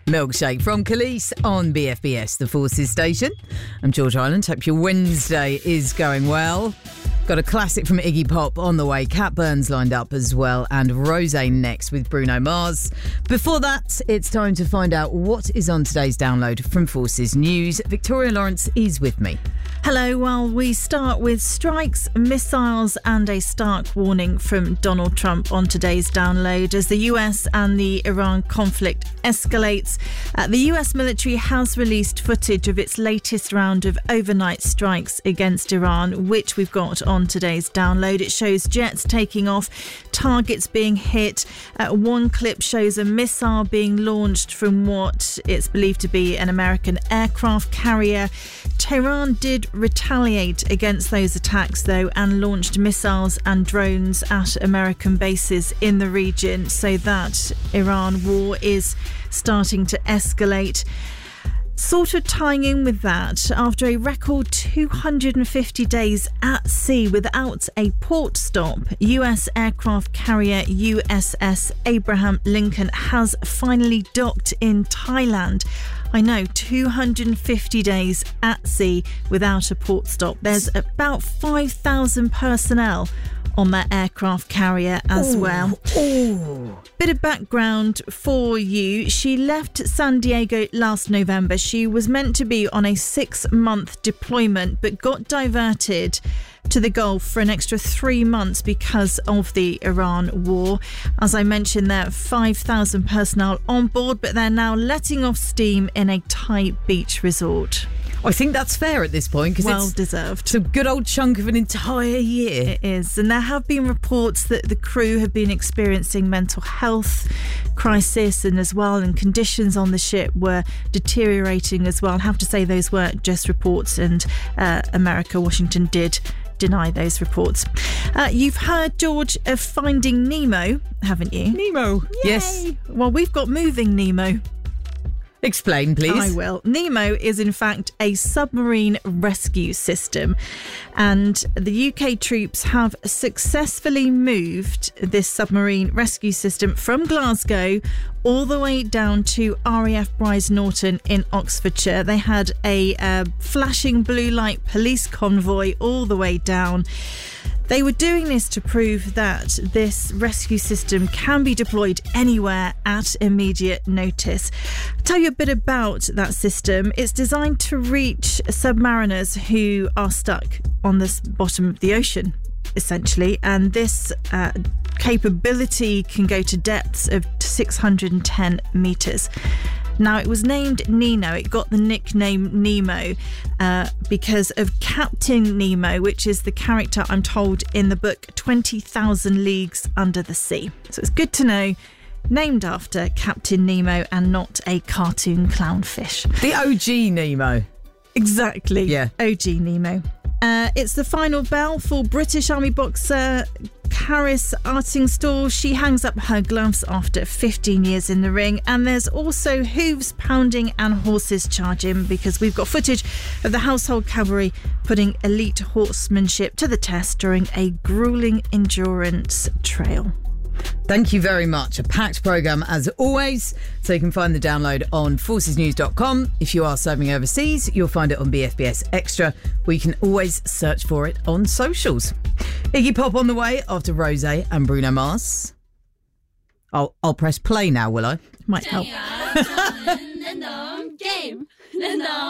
Milkshake from Khalees on BFBS, the Forces station. I'm George Island. Hope your Wednesday is going well. Got a classic from Iggy Pop on the way. Cat Burns lined up as well, and Rosé next with Bruno Mars. Before that, it's time to find out what is on today's download from Forces News. Victoria Lawrence is with me. Hello. Well, we start with strikes, missiles and a stark warning from Donald Trump on today's download as the US and the Iran conflict escalates. The US military has released footage of its latest round of overnight strikes against Iran, which we've got on today's download. It shows jets taking off, targets being hit. One clip shows a missile being launched from what it's believed to be an American aircraft carrier. Tehran did retaliate against those attacks, though, and launched missiles and drones at American bases in the region. So that Iran war is starting to escalate. Sort of tying in with that, after a record 250 days at sea without a port stop, US aircraft carrier USS Abraham Lincoln has finally docked in Thailand. I know, 250 days at sea without a port stop. There's about 5,000 personnel on that aircraft carrier as well. Bit of background for you. She left San Diego last November. She was meant to be on a 6-month deployment, but got diverted to the Gulf for an extra 3 months because of the Iran war. As I mentioned, there are 5,000 personnel on board, but they're now letting off steam in a Thai beach resort. I think that's fair at this point, because well deserved. It's a good old chunk of an entire year. It is. And there have been reports that the crew have been experiencing mental health crisis, and as well, and conditions on the ship were deteriorating as well. I have to say those weren't just reports, and Washington did deny those reports. You've heard, George, of Finding Nemo, haven't you? Nemo. Yay. Yes. Well, we've got Moving Nemo. Explain, please. I will. Nemo is in fact a submarine rescue system, and the UK troops have successfully moved this submarine rescue system from Glasgow all the way down to RAF Brize Norton in Oxfordshire. They had a flashing blue light police convoy all the way down. They were doing this to prove that this rescue system can be deployed anywhere at immediate notice. I'll tell you a bit about that system. It's designed to reach submariners who are stuck on the bottom of the ocean, essentially, and this capability can go to depths of 610 metres. Now, it was named Nemo. It got the nickname Nemo because of Captain Nemo, which is the character, I'm told, in the book 20,000 Leagues Under the Sea. So it's good to know, named after Captain Nemo and not a cartoon clownfish. The OG Nemo. Exactly. Yeah. OG Nemo. It's the final bell for British Army boxer Caris Artingstall. She hangs up her gloves after 15 years in the ring. And there's also hooves pounding and horses charging, because we've got footage of the Household Cavalry putting elite horsemanship to the test during a gruelling endurance trail. Thank you very much. A packed programme as always. So you can find the download on forcesnews.com. If you are serving overseas, you'll find it on BFBS Extra, where you can always search for it on socials. Iggy Pop on the way after Rosé and Bruno Mars. I'll press play now, will I? Might help.